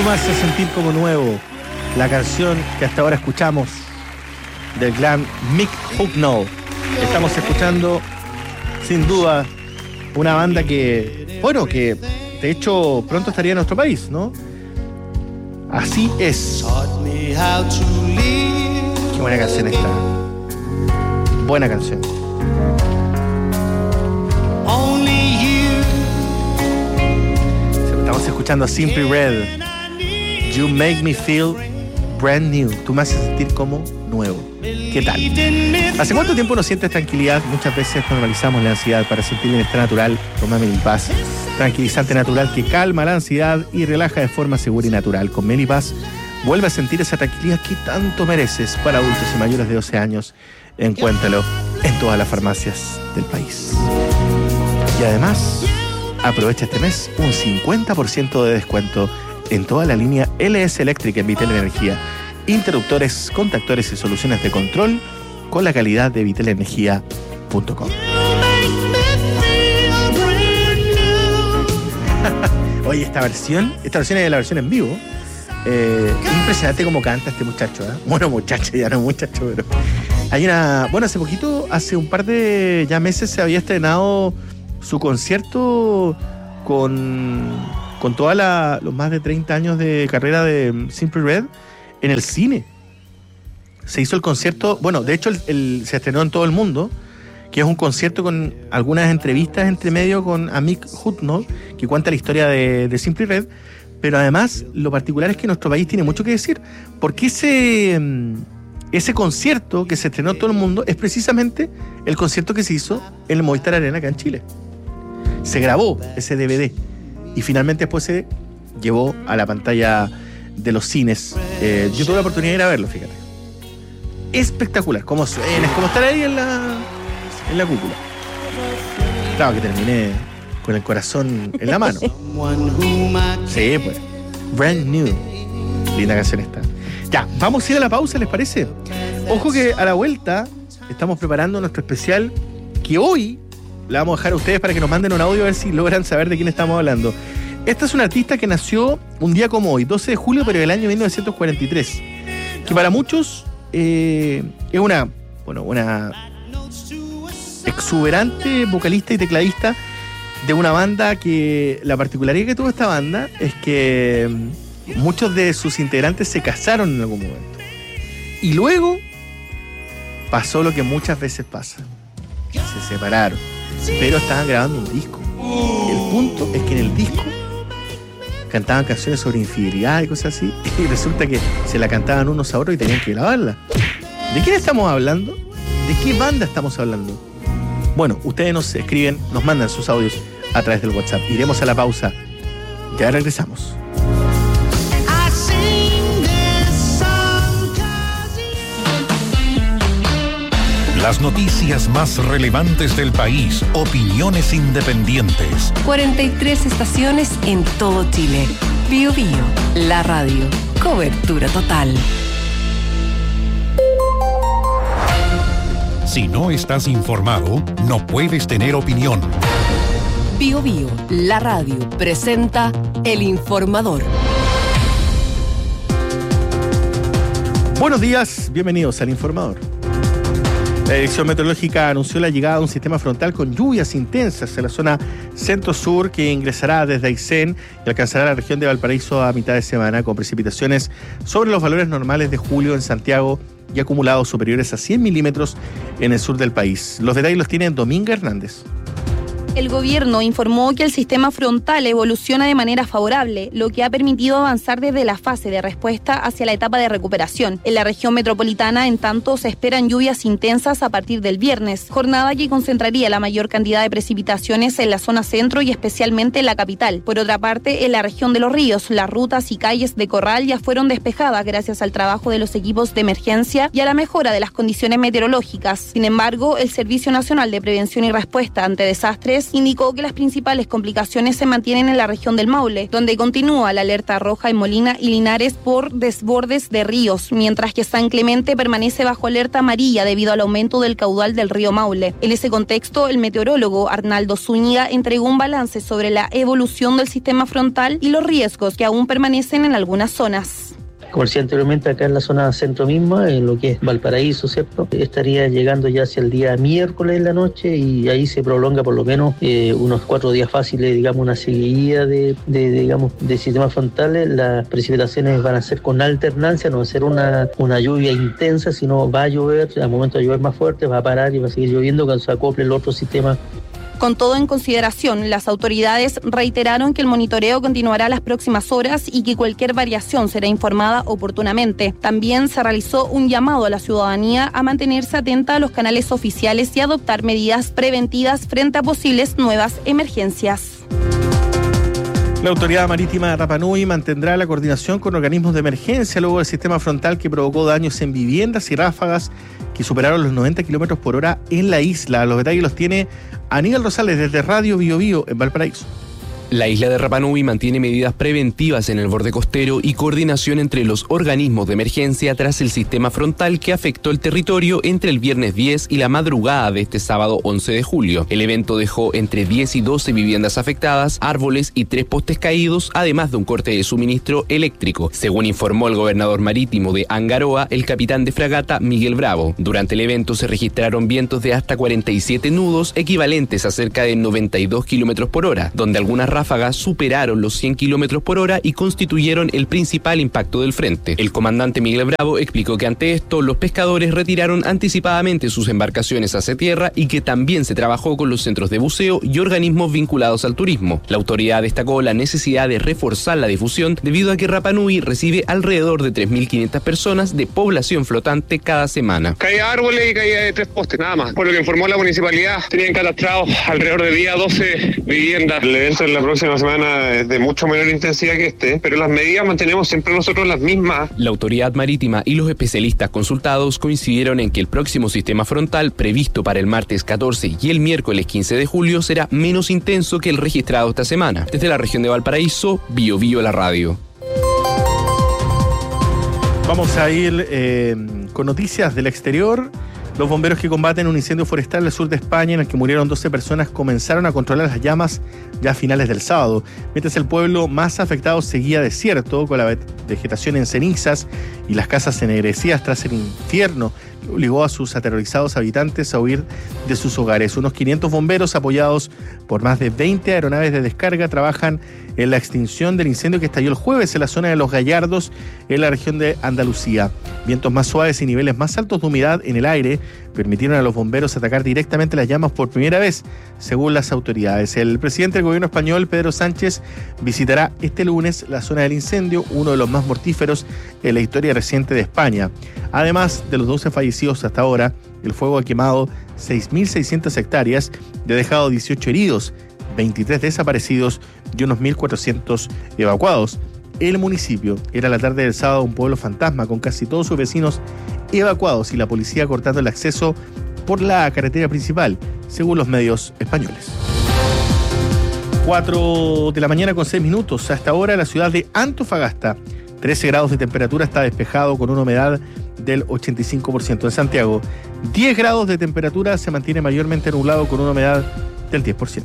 me haces sentir como nuevo. La canción que hasta ahora escuchamos del gran Mick Hucknall. Estamos escuchando, sin duda, una banda que, bueno, que de hecho pronto estaría en nuestro país, ¿no? Así es. Qué buena canción esta. Buena canción. Estamos escuchando a Simply Red. You make me feel brand new. Tú me haces sentir como nuevo. ¿Qué tal? ¿Hace cuánto tiempo no sientes tranquilidad? Muchas veces normalizamos la ansiedad para sentir bienestar natural. Toma Melipaz, tranquilizante natural que calma la ansiedad y relaja de forma segura y natural. Con Melipaz vuelve a sentir esa tranquilidad que tanto mereces. Para adultos y mayores de 12 años, encuéntralo en todas las farmacias del país. Y además, aprovecha este mes un 50% de descuento en toda la línea LS Electric en Vitel Energía. Interruptores, contactores y soluciones de control con la calidad de vitelenergia.com. Oye, esta versión es la versión en vivo. Impresionante cómo canta este muchacho, ¿eh? Bueno, muchacho, ya no muchacho, pero hay una... Bueno, hace poquito, hace un par de ya meses se había estrenado su concierto con todos los más de 30 años de carrera de Simply Red en el cine. Se hizo el concierto, bueno, de hecho se estrenó en todo el mundo, que es un concierto con algunas entrevistas entre medio con Mick Hucknall, que cuenta la historia de Simply Red, pero además lo particular es que nuestro país tiene mucho que decir, porque ese concierto que se estrenó en todo el mundo es precisamente el concierto que se hizo en el Movistar Arena acá en Chile. Se grabó ese DVD y finalmente después se llevó a la pantalla de los cines. Yo tuve la oportunidad de ir a verlo, fíjate. Espectacular, cómo suena, es como estar ahí en la cúpula. Claro que terminé con el corazón en la mano. Sí, pues. Brand New. Linda canción esta. Ya, vamos a ir a la pausa, ¿les parece? Ojo que a la vuelta estamos preparando nuestro especial que hoy la vamos a dejar a ustedes para que nos manden un audio a ver si logran saber de quién estamos hablando. Esta es una artista que nació un día como hoy, 12 de julio, pero del año 1943. Que para muchos es una exuberante vocalista y tecladista de una banda que la particularidad que tuvo esta banda es que muchos de sus integrantes se casaron en algún momento. Y luego pasó lo que muchas veces pasa. Se separaron. Pero estaban grabando un disco. El punto es que en el disco cantaban canciones sobre infidelidad y cosas así, y resulta que se la cantaban unos a otros y tenían que grabarla. ¿De quién estamos hablando? ¿De qué banda estamos hablando? Bueno, ustedes nos escriben, nos mandan sus audios a través del WhatsApp. Iremos a la pausa. Ya regresamos. Las noticias más relevantes del país, opiniones independientes. 43 estaciones en todo Chile. Bío Bío, la radio. Cobertura total. Si no estás informado, no puedes tener opinión. Bío Bío, la radio, presenta El Informador. Buenos días, bienvenidos al Informador. La Dirección Meteorológica anunció la llegada de un sistema frontal con lluvias intensas en la zona centro-sur que ingresará desde Aysén y alcanzará la región de Valparaíso a mitad de semana con precipitaciones sobre los valores normales de julio en Santiago y acumulados superiores a 100 milímetros en el sur del país. Los detalles los tiene Dominga Hernández. El gobierno informó que el sistema frontal evoluciona de manera favorable, lo que ha permitido avanzar desde la fase de respuesta hacia la etapa de recuperación. En la región metropolitana, en tanto, se esperan lluvias intensas a partir del viernes, jornada que concentraría la mayor cantidad de precipitaciones en la zona centro y especialmente en la capital. Por otra parte, en la región de Los Ríos, las rutas y calles de Corral ya fueron despejadas gracias al trabajo de los equipos de emergencia y a la mejora de las condiciones meteorológicas. Sin embargo, el Servicio Nacional de Prevención y Respuesta ante Desastres Sánchez indicó que las principales complicaciones se mantienen en la región del Maule, donde continúa la alerta roja en Molina y Linares por desbordes de ríos, mientras que San Clemente permanece bajo alerta amarilla debido al aumento del caudal del río Maule. En ese contexto, el meteorólogo Arnaldo Zúñiga entregó un balance sobre la evolución del sistema frontal y los riesgos que aún permanecen en algunas zonas. Como decía anteriormente, acá en la zona centro misma, en lo que es Valparaíso, ¿cierto? Estaría llegando ya hacia el día miércoles en la noche y ahí se prolonga por lo menos unos 4 días fáciles, digamos, una seguidilla de sistemas frontales. Las precipitaciones van a ser con alternancia, no va a ser una lluvia intensa, sino va a llover, al momento de llover más fuerte, va a parar y va a seguir lloviendo cuando se acople el otro sistema. Con todo en consideración, las autoridades reiteraron que el monitoreo continuará las próximas horas y que cualquier variación será informada oportunamente. También se realizó un llamado a la ciudadanía a mantenerse atenta a los canales oficiales y adoptar medidas preventivas frente a posibles nuevas emergencias. La Autoridad Marítima de Rapa Nui mantendrá la coordinación con organismos de emergencia luego del sistema frontal que provocó daños en viviendas y ráfagas que superaron los 90 kilómetros por hora en la isla. Los detalles los tiene Aníbal Rosales desde Radio Bio Bio en Valparaíso. La isla de Rapa Nui mantiene medidas preventivas en el borde costero y coordinación entre los organismos de emergencia tras el sistema frontal que afectó el territorio entre el viernes 10 y la madrugada de este sábado 11 de julio. El evento dejó entre 10 y 12 viviendas afectadas, árboles y 3 postes caídos, además de un corte de suministro eléctrico, según informó el gobernador marítimo de Angaroa, el capitán de fragata Miguel Bravo. Durante el evento se registraron vientos de hasta 47 nudos, equivalentes a cerca de 92 kilómetros por hora, donde algunas ráfagas superaron los 100 kilómetros por hora y constituyeron el principal impacto del frente. El comandante Miguel Bravo explicó que ante esto los pescadores retiraron anticipadamente sus embarcaciones hacia tierra y que también se trabajó con los centros de buceo y organismos vinculados al turismo. La autoridad destacó la necesidad de reforzar la difusión debido a que Rapa Nui recibe alrededor de 3.500 personas de población flotante cada semana. Caía árboles y caía de 3 postes, nada más. Por lo que informó la municipalidad, tenían catastrados alrededor de día 12 viviendas. El evento en la próxima semana es de mucho menor intensidad que este, pero las medidas mantenemos siempre nosotros las mismas. La autoridad marítima y los especialistas consultados coincidieron en que el próximo sistema frontal previsto para el martes 14 y el miércoles 15 de julio será menos intenso que el registrado esta semana. Desde la región de Valparaíso, Bio Bio la radio. Vamos a ir con noticias del exterior. Los bomberos que combaten un incendio forestal al sur de España en el que murieron 12 personas comenzaron a controlar las llamas ya a finales del sábado, mientras el pueblo más afectado seguía desierto con la vegetación en cenizas y las casas ennegrecidas tras el infierno que obligó a sus aterrorizados habitantes a huir de sus hogares. Unos 500 bomberos apoyados por más de 20 aeronaves de descarga trabajan en la extinción del incendio que estalló el jueves en la zona de Los Gallardos, en la región de Andalucía. Vientos más suaves y niveles más altos de humedad en el aire permitieron a los bomberos atacar directamente las llamas por primera vez, según las autoridades. El presidente del gobierno español, Pedro Sánchez, visitará este lunes la zona del incendio, uno de los más mortíferos en la historia reciente de España. Además de los 12 fallecidos hasta ahora, el fuego ha quemado 6.600 hectáreas y ha dejado 18 heridos, 23 desaparecidos y unos 1.400 evacuados. El municipio era la tarde del sábado un pueblo fantasma con casi todos sus vecinos evacuados y la policía cortando el acceso por la carretera principal, según los medios españoles. 4 de la mañana con 6 minutos. Hasta ahora la ciudad de Antofagasta, 13 grados de temperatura, está despejado con una humedad del 85%. En Santiago, 10 grados de temperatura, se mantiene mayormente nublado con una humedad del 10%.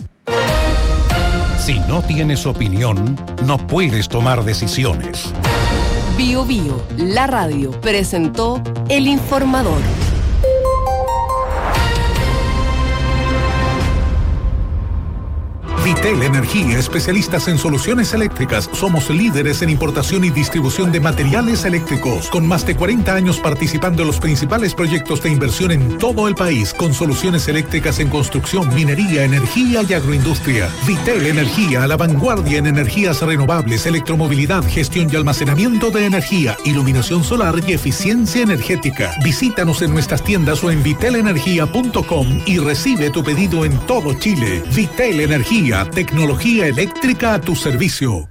Si no tienes opinión, no puedes tomar decisiones. Bio Bio, la radio, presentó El Informador. Vitel Energía, especialistas en soluciones eléctricas. Somos líderes en importación y distribución de materiales eléctricos, con más de 40 años participando en los principales proyectos de inversión en todo el país, con soluciones eléctricas en construcción, minería, energía y agroindustria. Vitel Energía, a la vanguardia en energías renovables, electromovilidad, gestión y almacenamiento de energía, iluminación solar y eficiencia energética. Visítanos en nuestras tiendas o en vitelenergia.com y recibe tu pedido en todo Chile. Vitel Energía, tecnología eléctrica a tu servicio.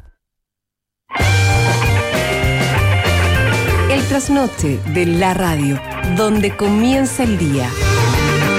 El trasnoche de la radio, donde comienza el día.